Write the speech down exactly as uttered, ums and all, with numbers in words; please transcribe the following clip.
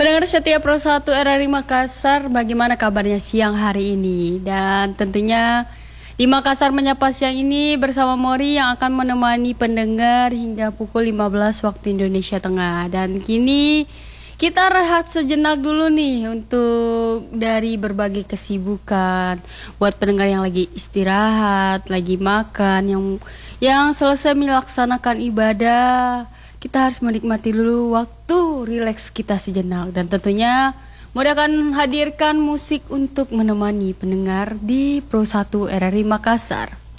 Pendengar setia Pro satu R R I Makassar, bagaimana kabarnya siang hari ini? Dan tentunya di Makassar Menyapa Siang ini bersama Mori yang akan menemani pendengar hingga pukul lima belas waktu Indonesia Tengah. Dan kini kita rehat sejenak dulu nih untuk dari berbagai kesibukan. Buat pendengar yang lagi istirahat, lagi makan, yang yang selesai melaksanakan ibadah, kita harus menikmati dulu waktu rileks kita sejenak. Dan tentunya Mori akan hadirkan musik untuk menemani pendengar di Pro satu R R I Makassar.